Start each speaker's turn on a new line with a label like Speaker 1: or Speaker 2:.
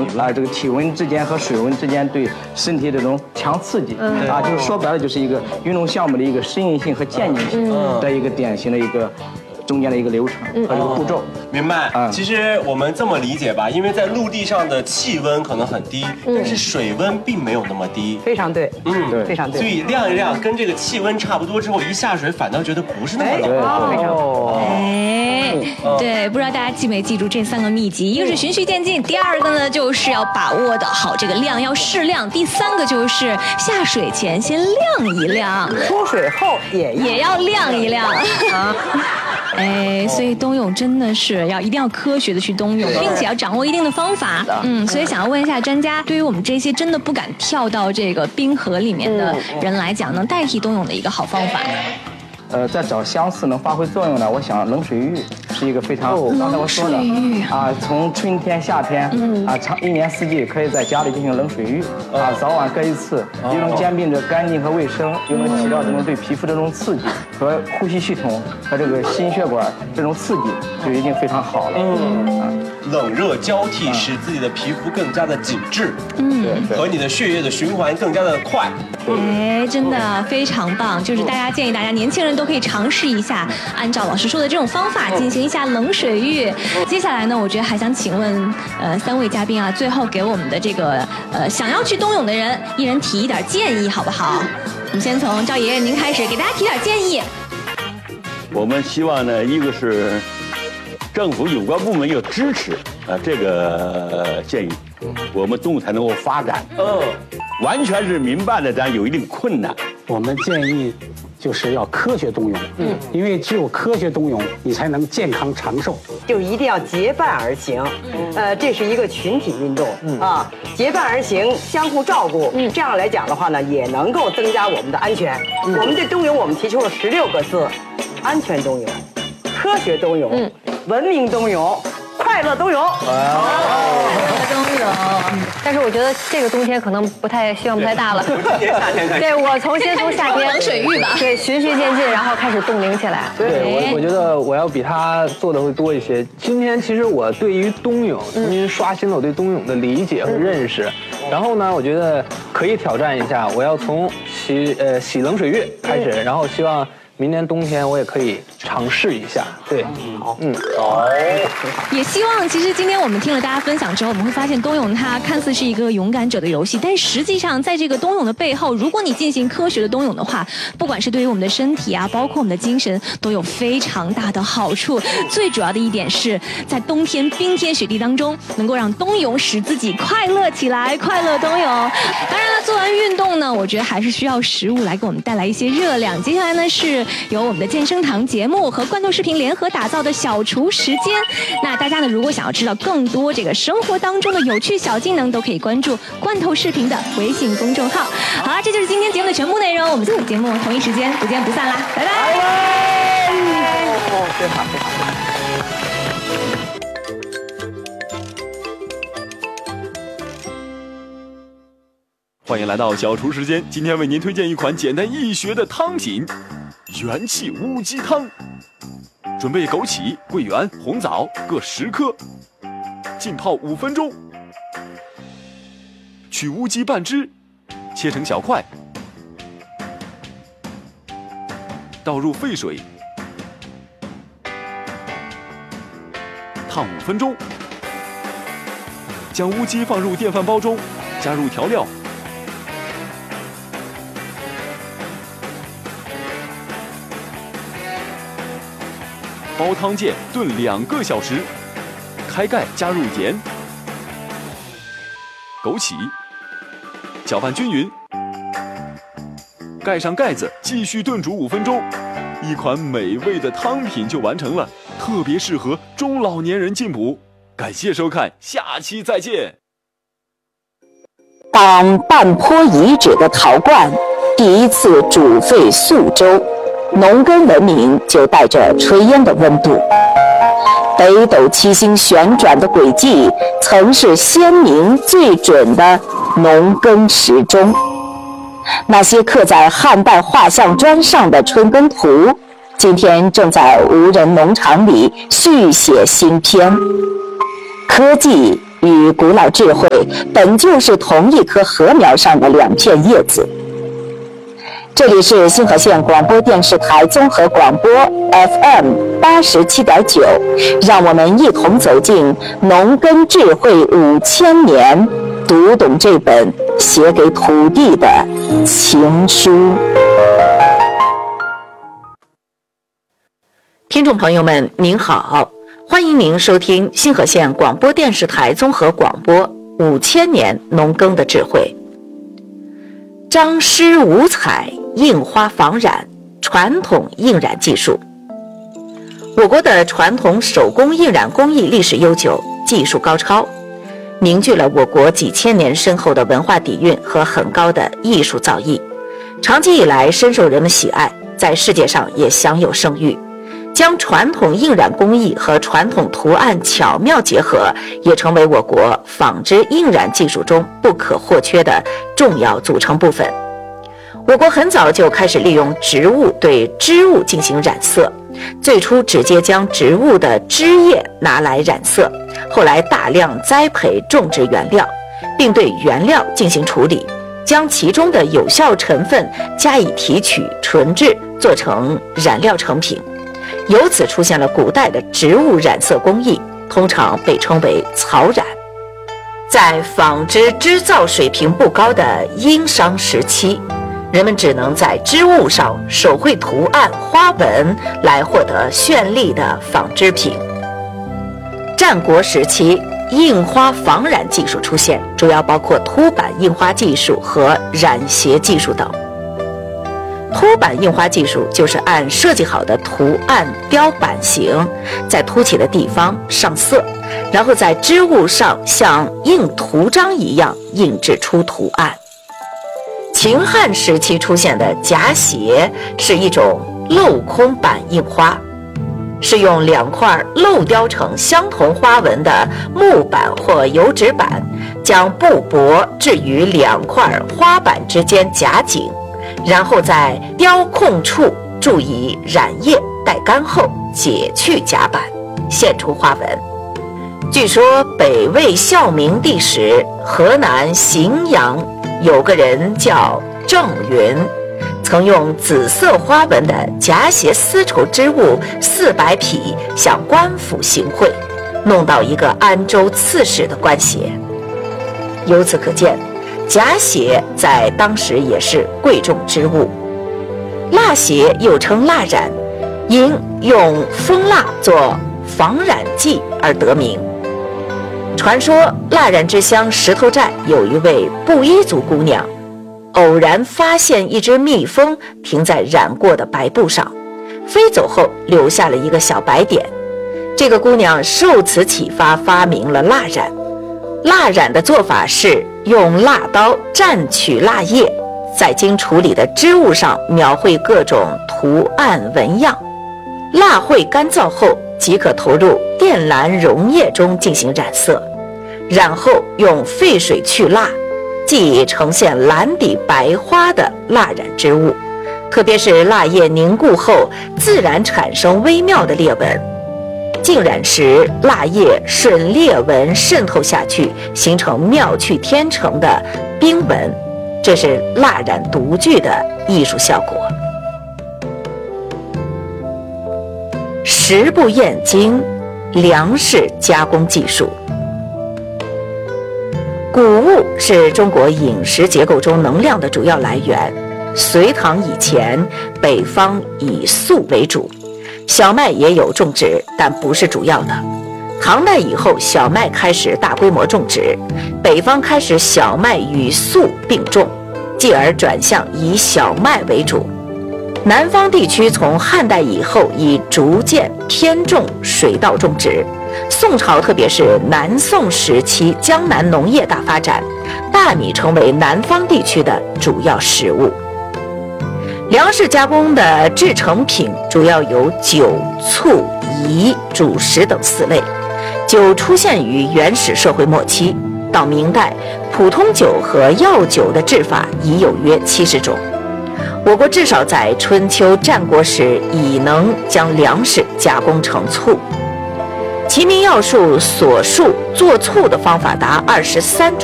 Speaker 1: 这个体温之间和水温之间对身体这种强刺激就是说白了就是一个运动项目的一个适应性和渐进性的一个典型的一个中间的一个流程和一个步骤。
Speaker 2: 明白。其实我们这么理解吧，因为在陆地上的气温可能很低，但是水温并没有那么低。
Speaker 3: 非常对，
Speaker 1: 对，
Speaker 3: 非常对。
Speaker 2: 所以晾一晾，跟这个气温差不多之后，一下水反倒觉得不是那么冷。
Speaker 3: 非常
Speaker 4: 对，不知道大家记没记住这3个秘籍？一个是循序渐进，第2个呢就是要把握的好这个量要适量，第3个就是下水前先晾一晾，
Speaker 3: 出水后也
Speaker 4: 要晾一晾啊。所以冬泳真的是一定要科学的去冬泳，并且要掌握一定的方法。所以想要问一下专家，对于我们这些真的不敢跳到这个冰河里面的人来讲，能代替冬泳的一个好方法？
Speaker 1: 在找相似能发挥作用的，我想冷水浴是一个非常，刚才我说的从春天、夏天一年四季可以在家里进行冷水浴早晚各一次，又能兼并着干净和卫生，又能起到这种对皮肤这种刺激和呼吸系统和这个心血管这种刺激，就已经非常好了。
Speaker 2: 冷热交替，使自己的皮肤更加的紧致，和你的血液的循环更加的快。
Speaker 4: 真的非常棒，就是建议大家年轻人都可以尝试一下，按照老师说的这种方法进行一下冷水浴。接下来呢，我觉得还想请问3位嘉宾最后给我们的这个想要去冬泳的人，一人提一点建议，好不好？我们先从赵爷爷您开始，给大家提点建议。
Speaker 5: 我们希望呢，一个是政府有关部门要支持这个建议，我们冬泳才能够发展。完全是民办的，咱有一定困难。
Speaker 6: 我们建议就是要科学冬泳，因为只有科学冬泳，你才能健康长寿。
Speaker 3: 就一定要结伴而行，这是一个群体运动结伴而行，相互照顾，这样来讲的话呢，也能够增加我们的安全。我们对冬泳，我们提出了16个字：安全冬泳、科学冬泳、文明冬泳、快乐冬泳。
Speaker 7: 但是我觉得这个冬天可能希望不太大了。对，我先从夏天
Speaker 4: 冷水浴吧，
Speaker 7: 对，循序渐进，然后开始冻龄起来。
Speaker 8: 对，我觉得我要比他做的会多一些。今天其实我对于冬泳重新刷新了我对冬泳的理解和认识。然后呢，我觉得可以挑战一下，我要从洗冷水浴开始，然后希望明年冬天我也可以尝试一下。对，
Speaker 4: 也希望其实今天我们听了大家分享之后，我们会发现冬泳它看似是一个勇敢者的游戏，但实际上在这个冬泳的背后，如果你进行科学的冬泳的话，不管是对于我们的身体包括我们的精神，都有非常大的好处。最主要的一点是在冬天冰天雪地当中，能够让冬泳使自己快乐起来，快乐冬泳。当然了，做完运动呢，我觉得还是需要食物来给我们带来一些热量。接下来呢，是由我们的健身堂节目和罐头视频联合打造的小厨时间。那大家呢，如果想要知道更多这个生活当中的有趣小技能，都可以关注罐头视频的微信公众号。好了，这就是今天节目的全部内容，我们下期节目同一时间不见不散啦，拜拜。
Speaker 3: 非常非常好。
Speaker 9: 欢迎来到小厨时间，今天为您推荐一款简单易学的汤品——元气乌鸡汤。准备枸杞、桂圆、红枣各10克，浸泡5分钟。取乌鸡半只，切成小块，倒入沸水，烫5分钟。将乌鸡放入电饭煲中，加入调料。煲汤键炖2个小时，开盖加入盐、枸杞，搅拌均匀，盖上盖子，继续炖煮5分钟，一款美味的汤品就完成了，特别适合中老年人进补。感谢收看，下期再见。
Speaker 10: 当半坡遗址的陶罐第一次煮沸宿周，农耕文明就带着炊烟的温度。北斗七星旋转的轨迹，曾是先民最准的农耕时钟。那些刻在汉代画像砖上的春耕图，今天正在无人农场里续写新篇。科技与古老智慧本就是同一棵禾苗上的2片叶子。这里是星河县广播电视台综合广播 FM 87.9，让我们一同走进农耕智慧5000年，读懂这本写给土地的情书。听众朋友们，您好，欢迎您收听星河县广播电视台综合广播5000年农耕的智慧。张诗五彩，印花仿染，传统印染技术。我国的传统手工印染工艺历史悠久，技术高超，凝聚了我国几千年深厚的文化底蕴和很高的艺术造诣，长期以来深受人们喜爱，在世界上也享有声誉。将传统印染工艺和传统图案巧妙结合，也成为我国纺织印染技术中不可或缺的重要组成部分。我国很早就开始利用植物对织物进行染色，最初直接将植物的枝叶拿来染色，后来大量栽培种植原料，并对原料进行处理，将其中的有效成分加以提取纯制，做成染料成品。由此出现了古代的植物染色工艺，通常被称为草染。在纺织织造水平不高的殷商时期，人们只能在织物上手绘图案花纹来获得绚丽的纺织品。战国时期，印花仿染技术出现，主要包括凸版印花技术和染鞋技术等。凸版印花技术就是按设计好的图案雕版型，在凸起的地方上色，然后在织物上像印图章一样印制出图案。秦汉时期出现的夹鞋是一种镂空版印花，是用2块镂雕成相同花纹的木板或油纸板，将布帛置于2块花板之间夹紧，然后在雕空处注以染液，待干后解去夹板，现出花纹。据说北魏孝明帝时，河南荥阳有个人叫郑云，曾用紫色花纹的夹鞋丝绸织物400匹向官府行贿，弄到一个安州刺史的官鞋。由此可见，夹鞋在当时也是贵重之物。蜡鞋又称蜡染，因用蜂蜡做仿染剂而得名。传说蜡染之乡石头寨有一位布依族姑娘，偶然发现一只蜜蜂停在染过的白布上，飞走后留下了一个小白点。这个姑娘受此启发，发明了蜡染。蜡染的做法是用蜡刀蘸取蜡液，在经处理的织物上描绘各种图案纹样。蜡绘干燥后，即可投入靛蓝溶液中进行染色，染后用沸水去蜡，即呈现蓝底白花的蜡染织物。特别是蜡液凝固后，自然产生微妙的裂纹。浸染时，蜡液顺裂纹渗透下去，形成妙趣天成的冰纹，这是蜡染独具的艺术效果。食不厌精，粮食加工技术。谷物是中国饮食结构中能量的主要来源。隋唐以前，北方以粟为主，小麦也有种植，但不是主要的。唐代以后，小麦开始大规模种植，北方开始小麦与粟并种，继而转向以小麦为主。南方地区从汉代以后已逐渐偏重水稻种植。宋朝特别是南宋时期，江南农业大发展，大米成为南方地区的主要食物。粮食加工的制成品主要有酒、醋、饴、主食等4类。酒出现于原始社会末期，到明代，普通酒和药酒的制法已有约70种。我国至少在春秋战国时已能将粮食加工成醋。 齐名要术所述做醋的方法达23种。